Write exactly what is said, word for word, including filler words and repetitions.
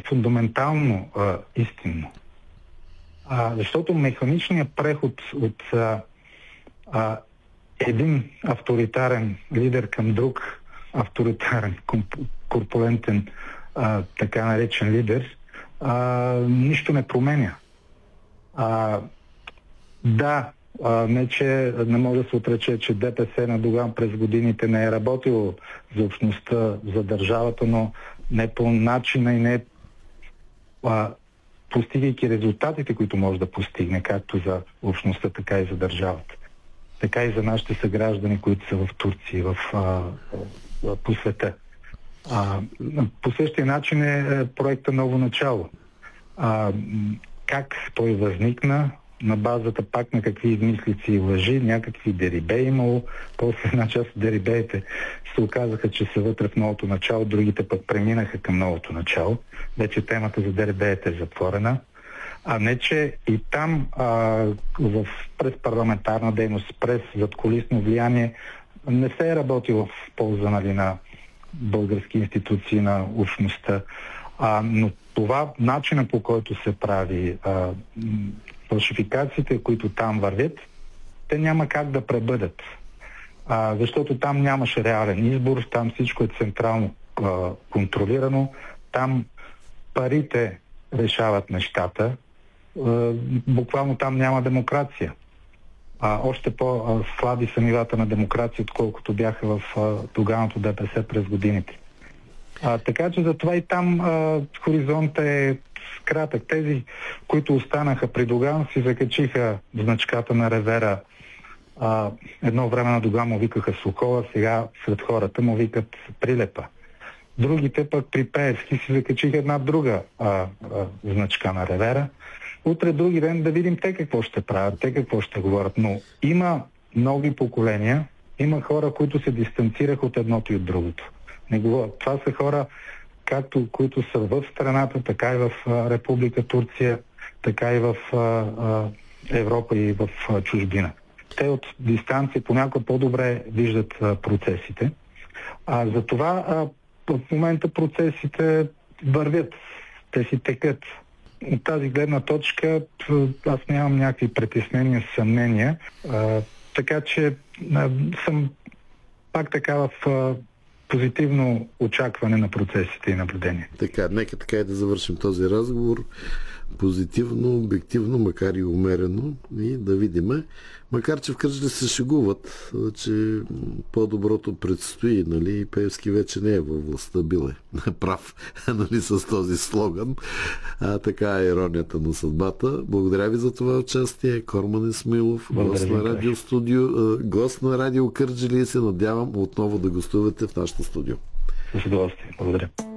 фундаментално а, истинно. А, защото механичният преход от а, а, един авторитарен лидер към друг авторитарен, корпулентен, а, така наречен лидер, а, нищо не променя. А, да, а, не че не може да се отрече, че ДПС на Доган през годините не е работило за общността, за държавата, но не по начина и не а, постигайки резултатите, които може да постигне, както за общността, така и за държавата. Така и за нашите съграждани, които са в Турция, в, а, по света. А, по същия начин е проекта Ново начало. А, как той възникна? На базата пак на какви измислици и лъжи, някакви дерибе имало. После една част от дерибеите се оказаха, че са вътре в новото начало, другите пък преминаха към новото начало. Вече темата за дерибеите е затворена. А не, че и там а, в, през парламентарна дейност, през задкулисно влияние не се е работило в полза, нали, на български институции, на общността. А, но това, начина по който се прави, а, фалшификациите, които там вървят, те няма как да пребъдат. А, защото там нямаше реален избор, там всичко е централно а, контролирано, там парите решават нещата, а, буквално там няма демокрация. А, още по-слаби са нивата на демокрация, отколкото бяха в тогавашното ДПС през годините. А, така че затова и там а, хоризонтът е кратък. Тези, които останаха при Доган, си закачиха значката на ревера. А, едно време на Доган му викаха Сокола, сега сред хората му викат Прилепа. Другите пък при Пеевски си закачиха една друга а, а, значка на ревера. Утре, други ден, да видим те какво ще правят, те какво ще говорят. Но има нови поколения, има хора, които се дистанцираха от едното и от другото. Не говоря. Това са хора, както които са в страната, така и в а, Република Турция, така и в а, а, Европа и в а, чужбина. Те от дистанция понякога по-добре виждат а, процесите. А, затова а, в момента процесите вървят, те си текат. От тази гледна точка аз нямам някакви притеснения, съмнения, а, така че а, съм пак така в а, позитивно очакване на процесите и наблюдение. Така, нека така и да завършим този разговор. Позитивно, обективно, макар и умерено, и да видиме. Макар че в Кърджали се шегуват, че по-доброто предстои, нали, Пеевски вече не е във властта, бил е прав, нали, с този слоган. А, така е иронията на съдбата. Благодаря ви за това участие. Корман Исмаилов, гост на радио студио, гост на радио Кърджали, и се надявам отново да гостувате в нашото студио. С удоволствие. Благодаря.